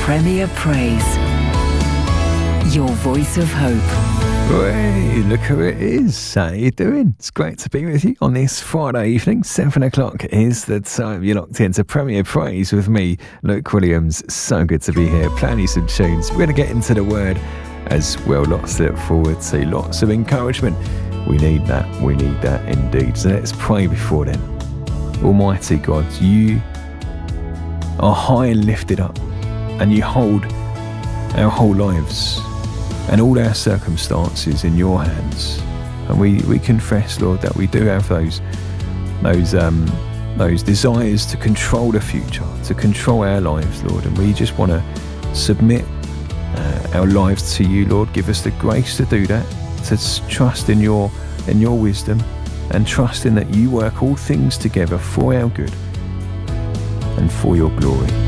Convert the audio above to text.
Premier Praise. Your voice of hope. Hey, look who it is. How you doing? It's great to be with you on this Friday evening. 7 o'clock is the time. You're locked into Premier Praise with me, Luke Williams. So good to be here. Playing you some tunes. We're going to get into the word as well. Lots to look forward to. Lots of encouragement. We need that. We need that indeed. So let's pray before then. Almighty God, you are high and lifted up, and you hold our whole lives and all our circumstances in your hands. And we confess, Lord, that we do have those desires to control the future, to control our lives, Lord. And we just want to submit our lives to you, Lord. Give us the grace to do that, to trust in your wisdom, and trust in that you work all things together for our good and for your glory.